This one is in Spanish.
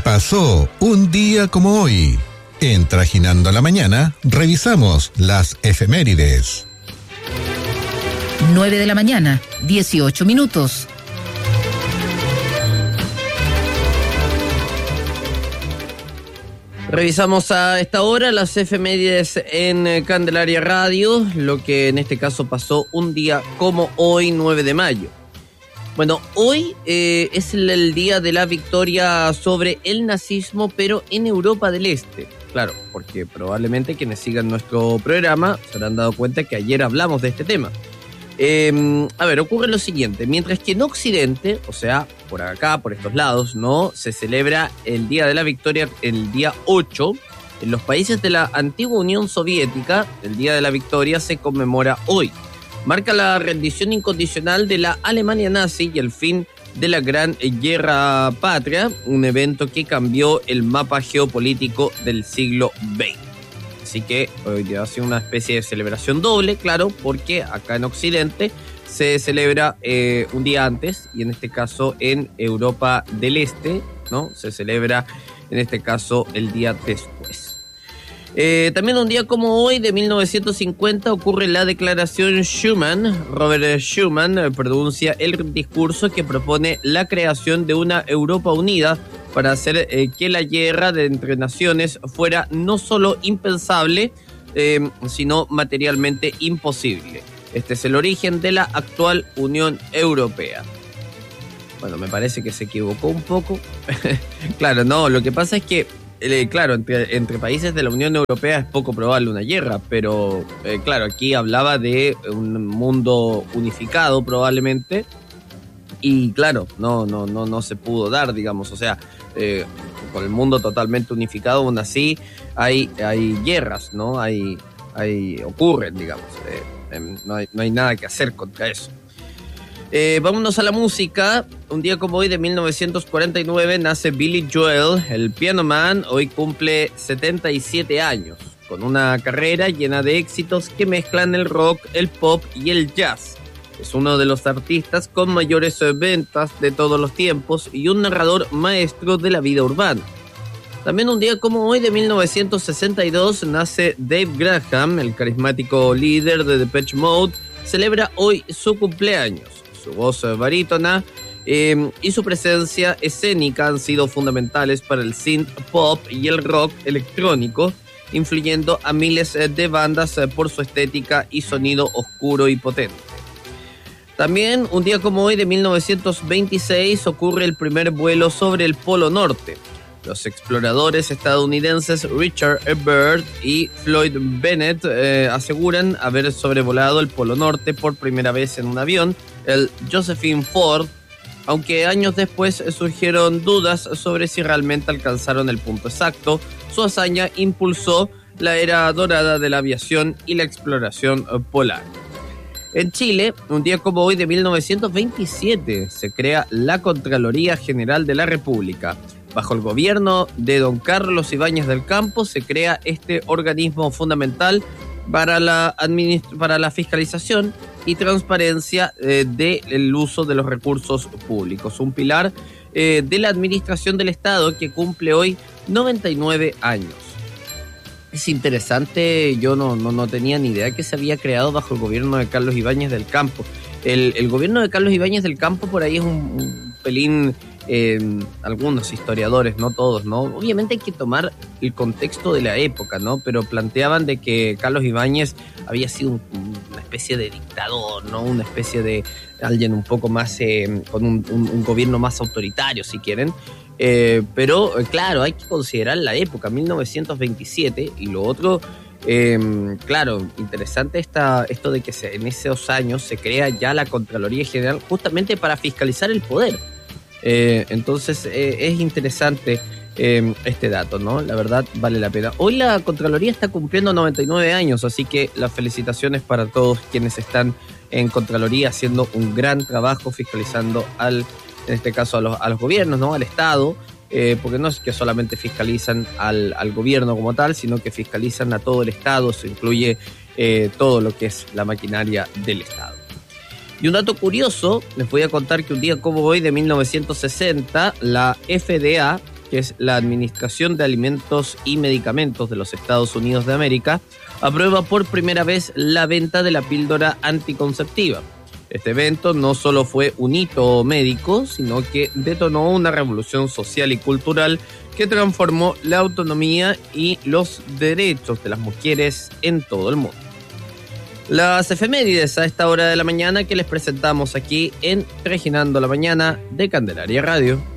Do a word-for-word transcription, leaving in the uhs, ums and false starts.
pasó un día como hoy? En Trajinando la Mañana, revisamos las efemérides. nueve de la mañana, dieciocho minutos. Revisamos a esta hora las efemérides en Candelaria Radio, lo que en este caso pasó un día como hoy, nueve de mayo. Bueno, hoy eh, es el, el día de la victoria sobre el nazismo, pero en Europa del Este. Claro, porque probablemente quienes sigan nuestro programa se habrán dado cuenta que ayer hablamos de este tema. Eh, a ver, ocurre lo siguiente. Mientras que en Occidente, o sea, por acá, por estos lados, ¿no? Se celebra el Día de la Victoria el día ocho. En los países de la antigua Unión Soviética, el Día de la Victoria se conmemora hoy. Marca la rendición incondicional de la Alemania nazi y el fin de la Gran Guerra Patria, un evento que cambió el mapa geopolítico del siglo veinte. Así que hoy día ha sido una especie de celebración doble, claro, porque acá en Occidente se celebra eh, un día antes y en este caso en Europa del Este, ¿no? Se celebra en este caso el día después. Eh, también un día como hoy, de mil novecientos cincuenta, ocurre la Declaración Schuman. Robert Schuman eh, pronuncia el discurso que propone la creación de una Europa unida para hacer eh, que la guerra de entre naciones fuera no solo impensable, eh, sino materialmente imposible. Este es el origen de la actual Unión Europea. Bueno, me parece que se equivocó un poco. Claro, no, lo que pasa es que Eh, claro, entre, entre países de la Unión Europea es poco probable una guerra, pero eh, claro, aquí hablaba de un mundo unificado probablemente y claro, no, no, no, no se pudo dar, digamos, o sea, eh, con el mundo totalmente unificado aún así hay, hay guerras, ¿no? Hay, hay, ocurren, digamos, eh, eh, no hay, no hay nada que hacer contra eso. Eh, vámonos a la música. Un día como hoy de mil novecientos cuarenta y nueve nace Billy Joel, el Piano Man. Hoy cumple setenta y siete años, con una carrera llena de éxitos que mezclan el rock, el pop y el jazz. Es uno de los artistas con mayores ventas de todos los tiempos y un narrador maestro de la vida urbana. También un día como hoy de mil novecientos sesenta y dos nace Dave Graham, el carismático líder de Depeche Mode. Celebra hoy su cumpleaños. Su voz barítona eh, y su presencia escénica han sido fundamentales para el synth pop y el rock electrónico, influyendo a miles de bandas por su estética y sonido oscuro y potente. También, un día como hoy de mil novecientos veintiséis, ocurre el primer vuelo sobre el Polo Norte. Los exploradores estadounidenses Richard E. Byrd y Floyd Bennett eh, aseguran haber sobrevolado el Polo Norte por primera vez en un avión, el Josephine Ford, aunque años después surgieron dudas sobre si realmente alcanzaron el punto exacto. Su hazaña impulsó la era dorada de la aviación y la exploración polar. En Chile, un día como hoy de mil novecientos veintisiete, se crea la Contraloría General de la República. Bajo el gobierno de don Carlos Ibáñez del Campo se crea este organismo fundamental para la, administ- para la fiscalización y transparencia eh, del uso de los recursos públicos. Un pilar eh, de la administración del Estado que cumple hoy noventa y nueve años. Es interesante, yo no, no, no tenía ni idea que se había creado bajo el gobierno de Carlos Ibáñez del Campo. El, el gobierno de Carlos Ibáñez del Campo por ahí es un, un pelín... Eh, algunos historiadores, no todos, ¿no? Obviamente hay que tomar el contexto de la época, ¿no? Pero planteaban de que Carlos Ibáñez había sido un, una especie de dictador, ¿no? Una especie de alguien un poco más, eh, con un, un, un gobierno más autoritario, si quieren. Eh, pero, eh, claro, hay que considerar la época, mil novecientos veintisiete, y lo otro, eh, claro, interesante esta, esto de que se, en esos años se crea ya la Contraloría General justamente para fiscalizar el poder. Eh, entonces eh, es interesante eh, este dato, ¿no? La verdad vale la pena. Hoy la Contraloría está cumpliendo noventa y nueve años, así que las felicitaciones para todos quienes están en Contraloría haciendo un gran trabajo fiscalizando al, en este caso a los, a los gobiernos, ¿no? Al Estado, eh, porque no es que solamente fiscalizan al, al gobierno como tal, sino que fiscalizan a todo el Estado, se incluye eh, todo lo que es la maquinaria del Estado. Y un dato curioso, les voy a contar que un día como hoy de mil novecientos sesenta, la F D A que es la Administración de Alimentos y Medicamentos de los Estados Unidos de América, aprueba por primera vez la venta de la píldora anticonceptiva. Este evento no solo fue un hito médico, sino que detonó una revolución social y cultural que transformó la autonomía y los derechos de las mujeres en todo el mundo. Las efemérides a esta hora de la mañana que les presentamos aquí en Reginando la Mañana de Candelaria Radio.